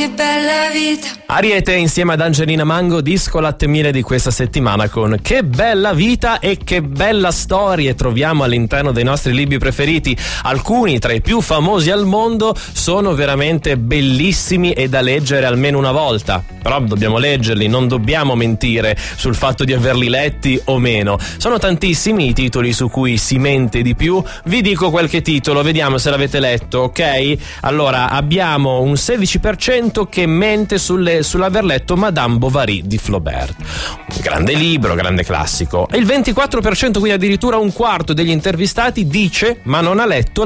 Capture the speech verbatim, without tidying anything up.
che bella vita. Ariete insieme ad Angelina Mango, disco latte miele di questa settimana con Che bella vita e che bella storie troviamo all'interno dei nostri libri preferiti. Alcuni tra i più famosi al mondo sono veramente bellissimi e da leggere almeno una volta, però dobbiamo leggerli, non dobbiamo mentire sul fatto di averli letti o meno. Sono tantissimi i titoli su cui si mente di più. Vi dico qualche titolo, vediamo se l'avete letto, ok? Allora, abbiamo un sedici per cento che mente sulle sull'aver letto Madame Bovary di Flaubert. Un grande libro, grande classico. E il ventiquattro per cento, quindi addirittura un quarto degli intervistati, dice ma non ha letto